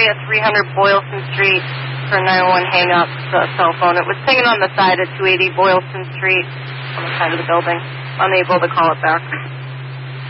at 300 Boylston Street for 911 hang-up cell phone. It was pinging on the side at 280 Boylston Street on the side of the building. Unable to call it back.